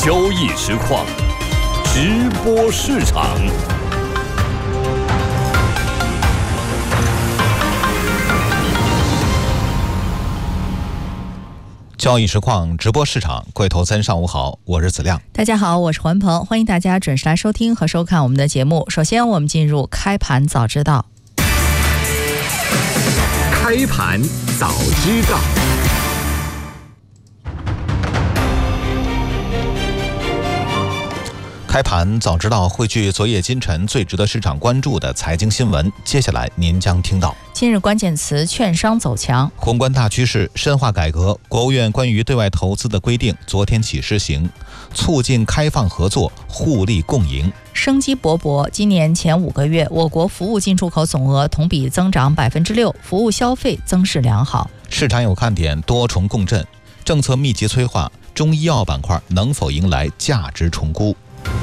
交易实况，直播市场。 交易实况直播市场，各位投资人上午好，我是子亮。 大家好，我是环鹏，欢迎大家准时来收听和收看我们的节目。首先我们进入开盘早知道。 开盘早知道。 开盘早知道汇聚昨夜今晨最值得市场关注的财经新闻，接下来您将听到： 今日关键词，券商走强； 宏观大趋势，深化改革。国务院关于对外投资的规定昨天起施行，促进开放合作，互利共赢。 生机勃勃，今年前5个月，我国服务进出口总额同比增长6%，服务消费增势良好。 市场有看点，多重共振，政策密集催化，中医药板块能否迎来价值重估？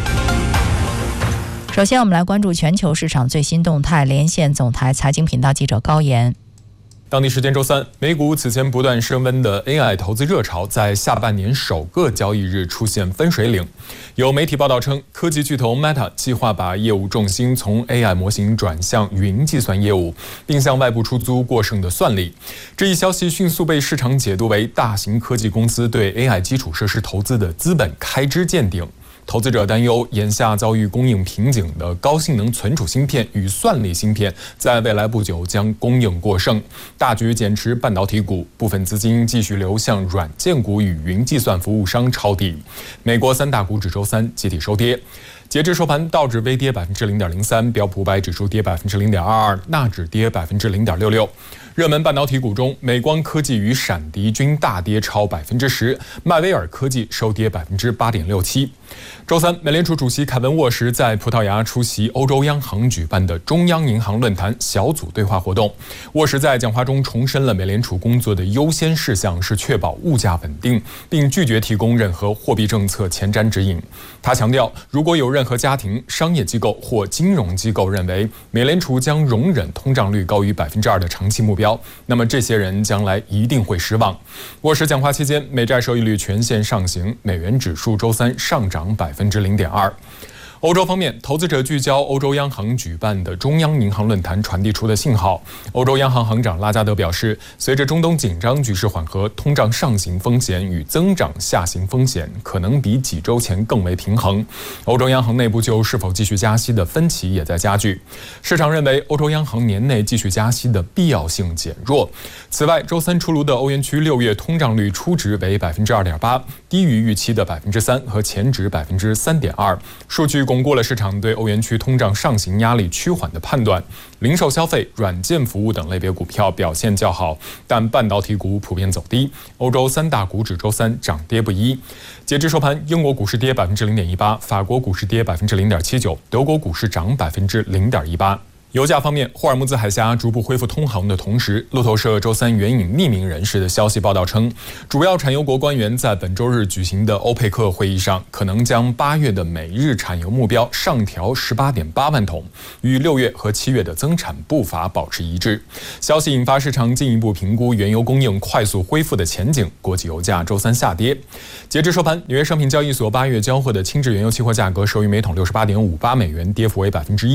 首先我们来关注全球市场最新动态，连线总台财经频道记者高岩。 当地时间周三，美股此前不断升温的 AI 投资热潮在下半年首个交易日出现分水岭。有媒体报道称，科技巨头 Meta 计划把业务重心从 AI 模型转向云计算业务，并向外部出租过剩的算力。这一消息迅速被市场解读为大型科技公司对 AI 基础设施投资的资本开支见顶。投资者担忧，眼下遭遇供应瓶颈的高性能存储芯片与算力芯片，在未来不久将供应过剩，大举减持半导体股，部分资金继续流向软件股与云计算服务商抄底。美国3大股指周三集体收跌。截至收盘，道指微跌0.03%，标普500指数跌0.22%，纳指跌0.66%。热门半导体股中，美光科技与闪迪均大跌超10%，迈威尔科技收跌8.67%。周三，美联储主席凯文·沃什在葡萄牙出席欧洲央行举办的中央银行论坛小组对话活动。沃什在讲话中重申了美联储工作的优先事项是确保物价稳定，并拒绝提供任何货币政策前瞻指引。他强调，如果有任何家庭、商业机构或金融机构认为美联储将容忍通胀率高于2%的长期目标，那么这些人将来一定会失望。沃什讲话期间，美债收益率全线上行，美元指数周三上涨0.2%。欧洲方面，投资者聚焦欧洲央行举办的中央银行论坛传递出的信号。欧洲央行行长拉加德表示，随着中东紧张局势缓和，通胀上行风险与增长下行风险可能比几周前更为平衡。欧洲央行内部就是否继续加息的分歧也在加剧。市场认为，欧洲央行年内继续加息的必要性减弱。此外，周三出炉的欧元区6月通胀率初值为2.8%，低于预期的3%和前值3.2%。数据巩固了市场对欧元区通胀上行压力趋缓的判断。零售消费、软件服务等类别股票表现较好，但半导体股普遍走低。欧洲3大股指周三涨跌不一。截至收盘，英国股市跌0.18%，法国股市跌0.79%，德国股市涨0.18%。油价方面，霍尔木兹海峡逐步恢复通航的同时，路透社周三援引匿名人士的消息报道称，主要产油国官员在本周日举行的欧佩克会议上，可能将8月的每日产油目标上调18.8万桶，与6月和7月的增产步伐保持一致。消息引发市场进一步评估原油供应快速恢复的前景，国际油价周三下跌。截至收盘，纽约商品交易所8月交货的轻质原油期货价格收于每桶68.58美元，跌幅为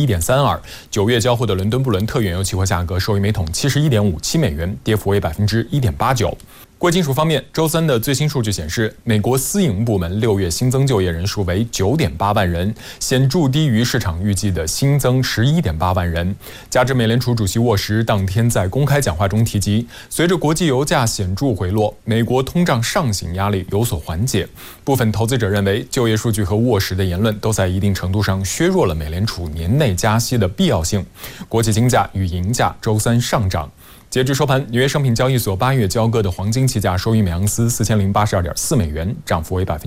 1.32%。9月交货的伦敦布伦特原油期货价格收于每桶71.57美元，跌幅为1.89%。贵金属方面，周三的最新数据显示，美国私营部门6月新增就业人数为9.8万人，显著低于市场预计的新增11.8万人。加之美联储主席沃什当天在公开讲话中提及，随着国际油价显著回落，美国通胀上行压力有所缓解。部分投资者认为，就业数据和沃什的言论都在一定程度上削弱了美联储年内加息的必要性。国际金价与银价周三上涨。截至收盘，纽约商品交易所8月交割的黄金期价收于每盎司4082.4美元，涨幅为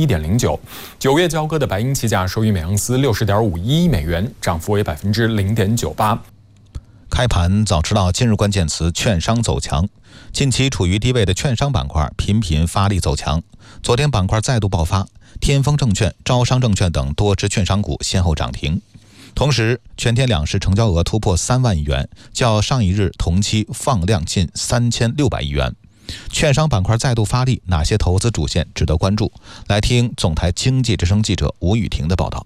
1.09%。9月交割的白银期价收于每盎司60.51美元，涨幅为0.98%。 开盘早知道今日关键词，券商走强。近期处于低位的券商板块频频发力走强，昨天板块再度爆发，天风证券、招商证券等多只券商股先后涨停。同时，全天两市成交额突破3万亿元，较上一日同期放量近3600亿元。 券商板块再度发力，哪些投资主线值得关注？来听总台经济之声记者吴雨婷的报道。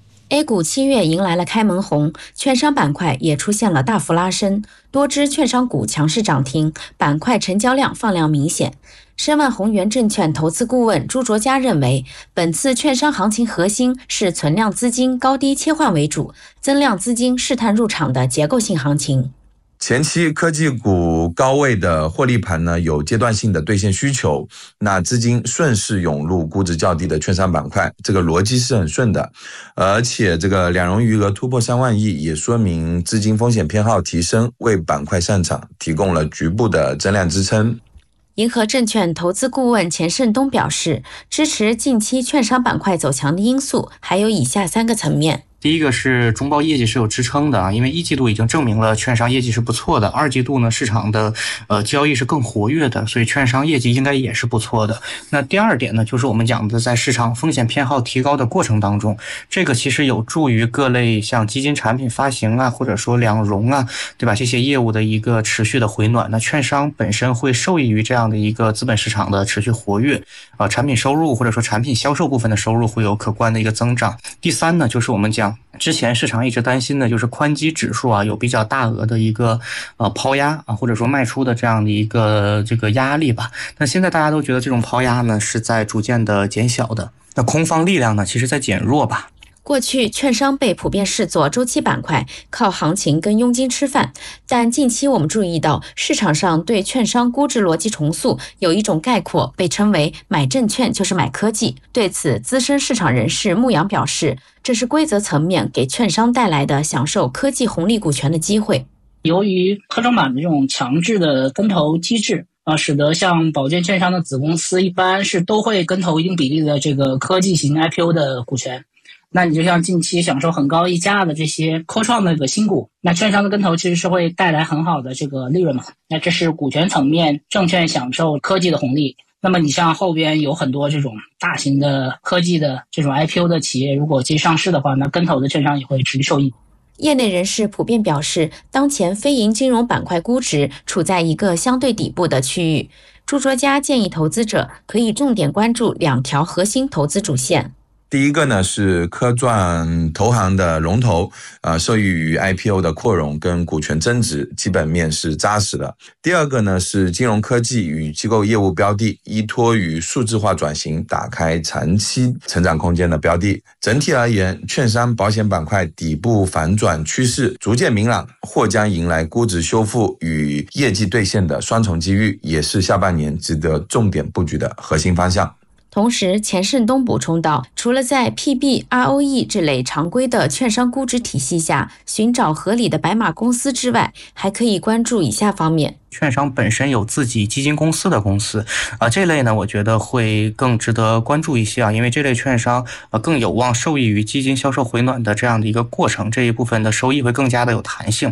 A 股7月迎来了开门红，券商板块也出现了大幅拉升，多只券商股强势涨停，板块成交量放量明显。申万宏源证券投资顾问朱卓嘉认为，本次券商行情核心是存量资金高低切换为主，增量资金试探入场的结构性行情。 前期科技股高位的获利盘呢，有阶段性的兑现需求，那资金顺势涌入估值较低的券商板块，这个逻辑是很顺的。而且这个两融余额突破3万亿，也说明资金风险偏好提升，为板块上涨提供了局部的增量支撑。 银河证券投资顾问钱胜东表示，支持近期券商板块走强的因素还有以下3个层面。 第一个是中报业绩是有支撑的，因为1季度已经证明了券商业绩是不错的，2季度呢市场的交易是更活跃的，所以券商业绩应该也是不错的。那第二点呢，就是我们讲的在市场风险偏好提高的过程当中，这个其实有助于各类像基金产品发行啊，或者说两融啊，对吧？这些业务的一个持续的回暖，那券商本身会受益于这样的一个资本市场的持续活跃，产品收入或者说产品销售部分的收入会有可观的一个增长。第三呢，就是我们讲之前市场一直担心的就是宽基指数有比较大额的一个抛压或者说卖出的这样的一个这个压力吧。那现在大家都觉得这种抛压呢是在逐渐的减小的，那空方力量呢其实在减弱吧。 过去券商被普遍视作周期板块，靠行情跟佣金吃饭，但近期我们注意到市场上对券商估值逻辑重塑有一种概括，被称为买证券就是买科技。对此，资深市场人士牧羊表示，这是规则层面给券商带来的享受科技红利股权的机会。 由于科创板的这种强制的跟投机制使得像保荐券商的子公司一般是都会跟投一定比例的这个科技型 IPO 的股权。那你就像近期享受很高溢价的这些科创的这个新股，那券商的跟投其实是会带来很好的这个利润嘛。那这是股权层面证券享受科技的红利。那么你像后边有很多这种大型的科技的这种 IPO 的企业，如果接上市的话，那跟投的券商也会持续受益。 业内人士普遍表示，当前非银金融板块估值处在一个相对底部的区域。朱卓嘉建议投资者可以重点关注2条核心投资主线。 第一个呢是科创投行的龙头，受益于 IPO 的扩容跟股权增值，基本面是扎实的。第二个呢是金融科技与机构业务标的，依托于数字化转型，打开长期成长空间的标的。整体而言，券商保险板块底部反转趋势逐渐明朗，或将迎来估值修复与业绩兑现的双重机遇，也是下半年值得重点布局的核心方向。 同时，钱胜东补充道，除了在 PB、ROE 这类常规的券商估值体系下寻找合理的白马公司之外，还可以关注以下方面。 券商本身有自己基金公司的公司这类呢我觉得会更值得关注一些因为这类券商更有望受益于基金销售回暖的这样的一个过程，这一部分的收益会更加的有弹性。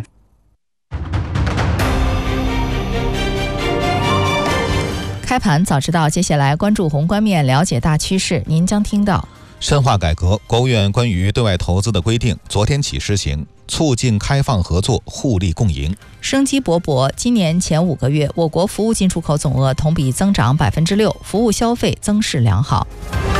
开盘早知道，接下来关注宏观面，了解大趋势。您将听到： 深化改革，国务院关于对外投资的规定昨天起施行，促进开放合作，互利共赢。 生机勃勃，今年前5个月，我国服务进出口总额同比增长6%，服务消费增势良好。